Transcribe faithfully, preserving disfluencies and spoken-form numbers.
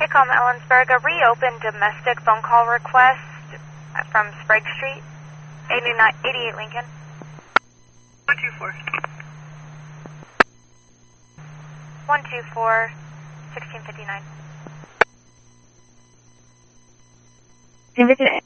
Calm Ellensburg, a reopened domestic phone call request from Sprague Street, eighty-nine, eighty-eight Lincoln. one two four. one two four, sixteen fifty-nine. Invited